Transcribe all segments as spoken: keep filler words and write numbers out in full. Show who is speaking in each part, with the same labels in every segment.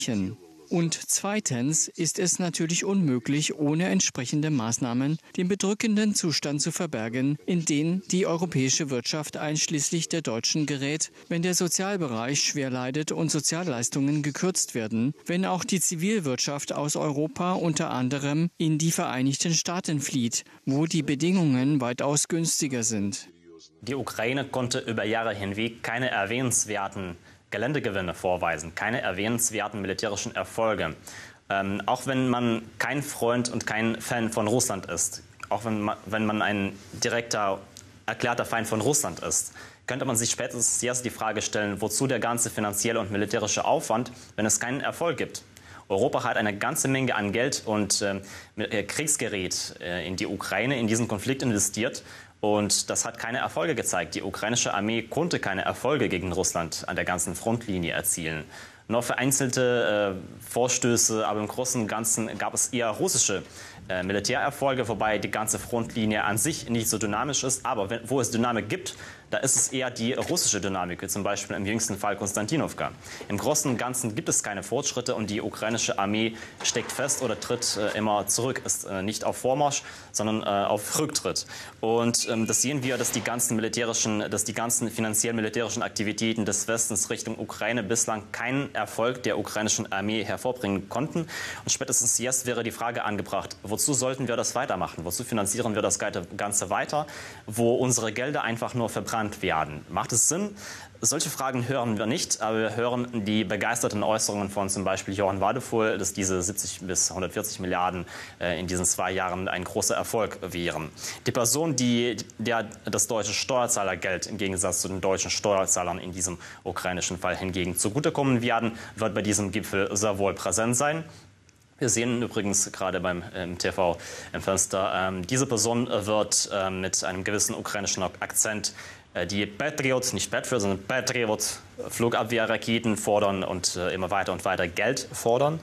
Speaker 1: Und zweitens ist es natürlich unmöglich, ohne entsprechende Maßnahmen den bedrückenden Zustand zu verbergen, in den die europäische Wirtschaft einschließlich der deutschen gerät, wenn der Sozialbereich schwer leidet und Sozialleistungen gekürzt werden, wenn auch die Zivilwirtschaft aus Europa unter anderem in die Vereinigten Staaten flieht, wo die Bedingungen weitaus günstiger sind.
Speaker 2: Die Ukraine konnte über Jahre hinweg keine erwähnenswerten Geländegewinne vorweisen, keine erwähnenswerten militärischen Erfolge. Ähm, auch wenn man kein Freund und kein Fan von Russland ist, auch wenn man, wenn man ein direkter, erklärter Feind von Russland ist, könnte man sich spätestens jetzt die Frage stellen, wozu der ganze finanzielle und militärische Aufwand, wenn es keinen Erfolg gibt. Europa hat eine ganze Menge an Geld und äh, Kriegsgerät äh, in die Ukraine, in diesen Konflikt investiert. Und das hat keine Erfolge gezeigt. Die ukrainische Armee konnte keine Erfolge gegen Russland an der ganzen Frontlinie erzielen. Nur vereinzelte äh, Vorstöße, aber im Großen und Ganzen gab es eher russische äh, Militärerfolge, wobei die ganze Frontlinie an sich nicht so dynamisch ist. Aber wenn, wo es Dynamik gibt, da ist es eher die russische Dynamik, wie zum Beispiel im jüngsten Fall Konstantinowka. Im Großen und Ganzen gibt es keine Fortschritte und die ukrainische Armee steckt fest oder tritt äh, immer zurück, ist äh, nicht auf Vormarsch, sondern äh, auf Rücktritt. Und ähm, das sehen wir, dass die ganzen militärischen, dass die ganzen finanziell-militärischen Aktivitäten des Westens Richtung Ukraine bislang keinen Erfolg der ukrainischen Armee hervorbringen konnten. Und spätestens jetzt wäre die Frage angebracht, wozu sollten wir das weitermachen? Wozu finanzieren wir das Ganze weiter, wo unsere Gelder einfach nur verbrannt werden? Macht es Sinn? Solche Fragen hören wir nicht, aber wir hören die begeisterten Äußerungen von zum Beispiel Johann Wadephul, dass diese siebzig bis hundertvierzig Milliarden äh, in diesen zwei Jahren ein großer Erfolg wären. Die Person, die der das deutsche Steuerzahlergeld im Gegensatz zu den deutschen Steuerzahlern in diesem ukrainischen Fall hingegen zugutekommen werden, wird bei diesem Gipfel sehr wohl präsent sein. Wir sehen übrigens gerade beim ähm, T V im Fenster, ähm, diese Person wird ähm, mit einem gewissen ukrainischen Akzent äh, die Patriot, nicht Patriot, sondern Patriot Flugabwehrraketen fordern und äh, immer weiter und weiter Geld fordern.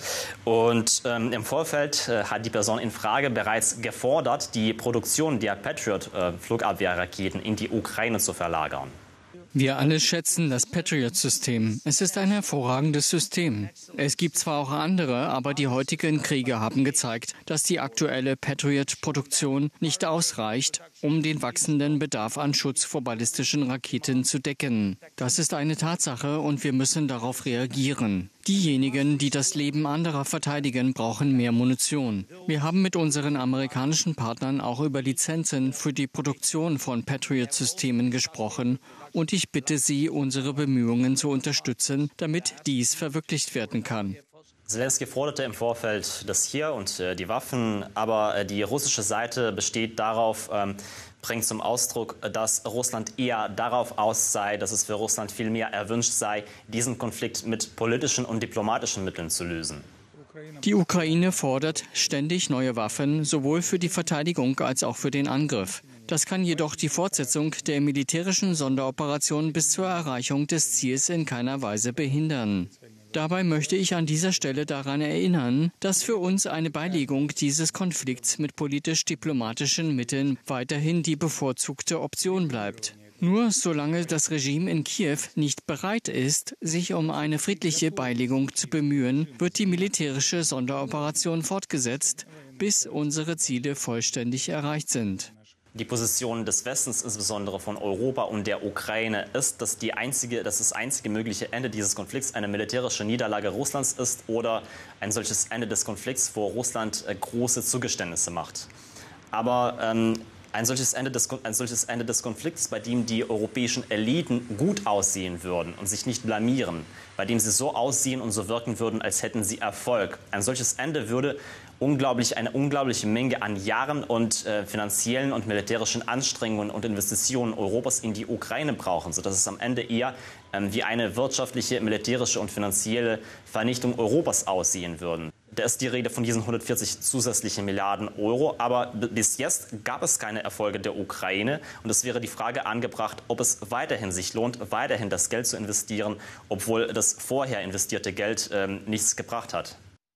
Speaker 2: Und ähm, im Vorfeld äh, hat die Person in Frage bereits gefordert, die Produktion der Patriot äh, Flugabwehrraketen in die Ukraine zu verlagern.
Speaker 1: Wir alle schätzen das Patriot-System. Es ist ein hervorragendes System. Es gibt zwar auch andere, aber die heutigen Kriege haben gezeigt, dass die aktuelle Patriot-Produktion nicht ausreicht, um den wachsenden Bedarf an Schutz vor ballistischen Raketen zu decken. Das ist eine Tatsache und wir müssen darauf reagieren. Diejenigen, die das Leben anderer verteidigen, brauchen mehr Munition. Wir haben mit unseren amerikanischen Partnern auch über Lizenzen für die Produktion von Patriot-Systemen gesprochen und ich bitte Sie, unsere Bemühungen zu unterstützen, damit dies verwirklicht werden kann.
Speaker 2: Zelensky forderte im Vorfeld das hier und äh, die Waffen, aber äh, die russische Seite besteht darauf, ähm, bringt zum Ausdruck, dass Russland eher darauf aus sei, dass es für Russland viel mehr erwünscht sei, diesen Konflikt mit politischen und diplomatischen Mitteln zu lösen.
Speaker 1: Die Ukraine fordert ständig neue Waffen, sowohl für die Verteidigung als auch für den Angriff. Das kann jedoch die Fortsetzung der militärischen Sonderoperation bis zur Erreichung des Ziels in keiner Weise behindern. Dabei möchte ich an dieser Stelle daran erinnern, dass für uns eine Beilegung dieses Konflikts mit politisch-diplomatischen Mitteln weiterhin die bevorzugte Option bleibt. Nur solange das Regime in Kiew nicht bereit ist, sich um eine friedliche Beilegung zu bemühen, wird die militärische Sonderoperation fortgesetzt, bis unsere Ziele vollständig erreicht sind.
Speaker 2: Die Position des Westens, insbesondere von Europa und der Ukraine, ist, dass, die einzige, dass das einzige mögliche Ende dieses Konflikts eine militärische Niederlage Russlands ist oder ein solches Ende des Konflikts, wo Russland äh, große Zugeständnisse macht. Aber ähm, ein solches, Ende des, ein solches Ende des Konflikts, bei dem die europäischen Eliten gut aussehen würden und sich nicht blamieren, bei dem sie so aussehen und so wirken würden, als hätten sie Erfolg. Ein solches Ende würde unglaublich, eine unglaubliche Menge an Jahren und äh, finanziellen und militärischen Anstrengungen und Investitionen Europas in die Ukraine brauchen, sodass es am Ende eher ähm, wie eine wirtschaftliche, militärische und finanzielle Vernichtung Europas aussehen würden. Da ist die Rede von diesen hundertvierzig zusätzlichen Milliarden Euro. Aber bis jetzt gab es keine Erfolge der Ukraine. Und es wäre die Frage angebracht, ob es weiterhin sich lohnt, weiterhin das Geld zu investieren, obwohl das vorher investierte Geld ähm, nichts gebracht hat.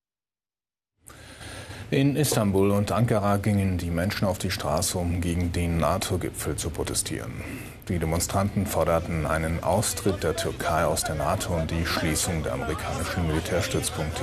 Speaker 3: In Istanbul und Ankara gingen die Menschen auf die Straße, um gegen den NATO-Gipfel zu protestieren. Die Demonstranten forderten einen Austritt der Türkei aus der NATO und die Schließung der amerikanischen Militärstützpunkte